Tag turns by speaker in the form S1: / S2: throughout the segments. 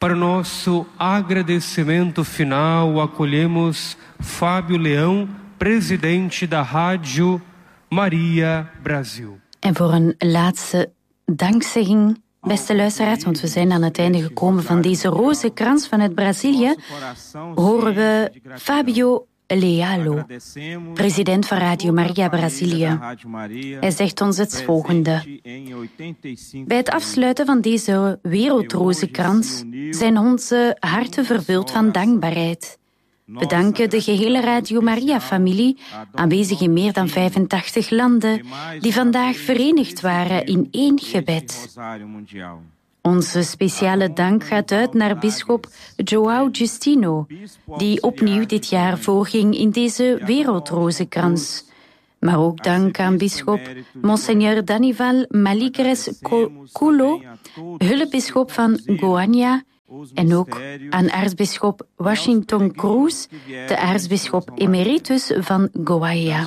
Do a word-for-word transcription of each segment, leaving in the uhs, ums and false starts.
S1: Para o nosso agradecimento final, acolhemos Fábio Leão, presidente da Rádio Maria Brasil.
S2: En voor een laatste dankzegging, beste luisteraars, want we zijn aan het einde gekomen van deze rozenkrans vanuit Brazilië, horen we Fábio Lealo, president van Radio Maria Brazilië. Hij zegt ons het volgende. Bij het afsluiten van deze wereldrozenkrans zijn onze harten vervuld van dankbaarheid. We danken de gehele Radio Maria-familie, aanwezig in meer dan vijfentachtig landen, die vandaag verenigd waren in één gebed. Onze speciale dank gaat uit naar bisschop João Justino, die opnieuw dit jaar voorging in deze wereldrozenkrans. Maar ook dank aan bisschop Monseigneur Danival Maligres Culo, hulpbisschop van Goiânia, en ook aan aartsbisschop Washington Cruz, de aartsbisschop emeritus van Goiânia.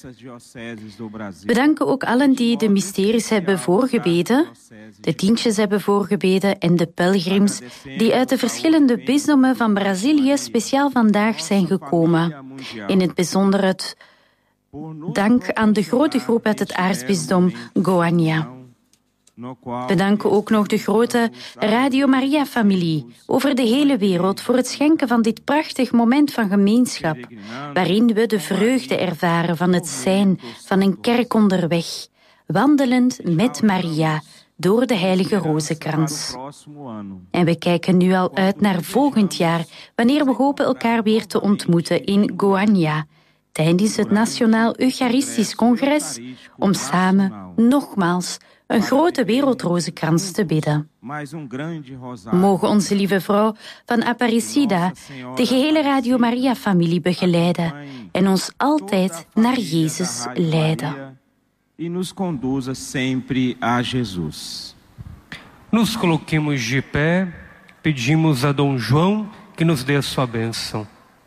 S2: We danken ook allen die de mysteries hebben voorgebeden, de tientjes hebben voorgebeden en de pelgrims die uit de verschillende bisdommen van Brazilië speciaal vandaag zijn gekomen. In het bijzonder het dank aan de grote groep uit het aartsbisdom Goiânia. We danken ook nog de grote Radio Maria-familie over de hele wereld voor het schenken van dit prachtig moment van gemeenschap, waarin we de vreugde ervaren van het zijn van een kerk onderweg, wandelend met Maria door de heilige rozenkrans. En we kijken nu al uit naar volgend jaar, wanneer we hopen elkaar weer te ontmoeten in Goiânia, tijdens het Nationaal Eucharistisch Congres, om samen nogmaals een grote wereldrozenkrans te bidden. Mogen onze lieve vrouw van Aparecida de gehele Radio Maria-familie begeleiden en ons altijd naar Jezus leiden.
S3: E nos conduza sempre a Jesus.
S1: Nos coloquemos de pé, pedimos a Dom João que nos dê a sua bênção.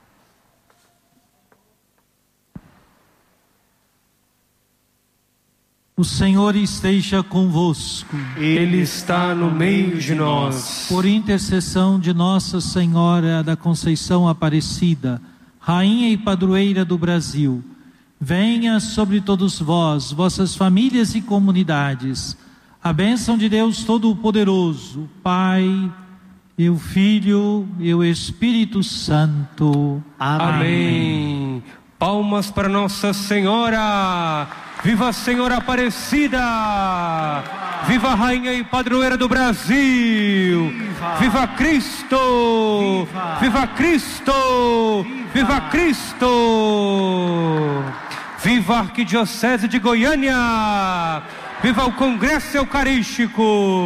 S4: O Senhor esteja convosco.
S1: Ele está no meio de nós.
S4: Por intercessão de Nossa Senhora da Conceição Aparecida, Rainha e Padroeira do Brasil, venha sobre todos vós, vossas famílias e comunidades, a bênção de Deus Todo-Poderoso, Pai, e o Filho e o Espírito Santo.
S1: Amém. Amém. Palmas para Nossa Senhora. Viva a Senhora Aparecida! Viva a Rainha e Padroeira do Brasil! Viva, Viva Cristo! Viva, Viva Cristo! Viva, Viva Cristo! Viva a Arquidiocese de Goiânia! Viva o Congresso Eucarístico!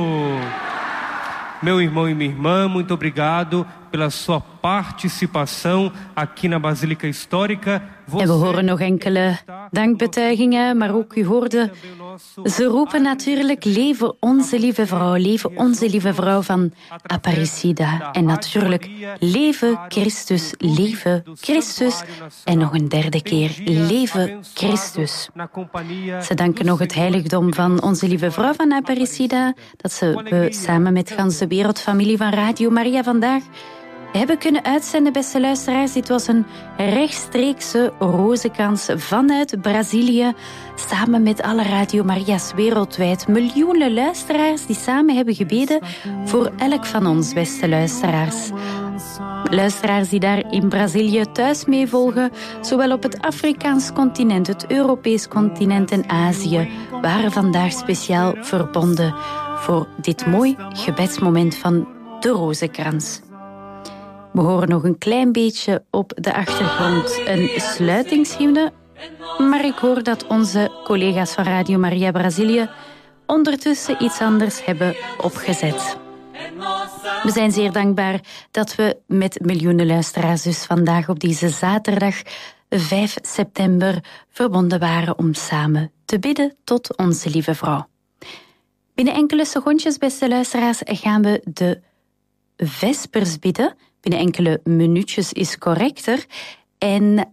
S1: Meu irmão e minha irmã, muito obrigado pela sua participação aqui na Basílica Histórica.
S2: En we horen nog enkele dankbetuigingen, maar ook u hoorde, ze roepen natuurlijk, leven onze lieve vrouw, leven onze lieve vrouw van Aparecida. En natuurlijk, leven Christus, leven Christus. En nog een derde keer, leven Christus. Ze danken nog het heiligdom van onze lieve vrouw van Aparecida, dat ze we samen met de ganse wereldfamilie van Radio Maria vandaag hebben kunnen uitzenden, beste luisteraars. Dit was een rechtstreekse rozenkrans vanuit Brazilië, samen met alle Radio Maria's wereldwijd. Miljoenen luisteraars die samen hebben gebeden voor elk van ons, beste luisteraars. Luisteraars die daar in Brazilië thuis meevolgen, zowel op het Afrikaans continent, het Europees continent en Azië, waren vandaag speciaal verbonden voor dit mooi gebedsmoment van de rozenkrans. We horen nog een klein beetje op de achtergrond een sluitingshymne, maar ik hoor dat onze collega's van Radio Maria Brazilië ondertussen iets anders hebben opgezet. We zijn zeer dankbaar dat we met miljoenen luisteraars dus vandaag op deze zaterdag vijf september verbonden waren om samen te bidden tot onze lieve vrouw. Binnen enkele secondjes, beste luisteraars, gaan we de vespers bidden. Binnen enkele minuutjes is correcter. En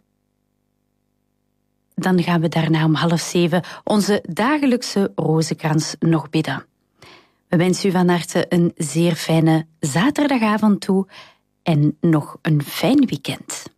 S2: dan gaan we daarna om half zeven onze dagelijkse rozenkrans nog bidden. We wensen u van harte een zeer fijne zaterdagavond toe en nog een fijn weekend.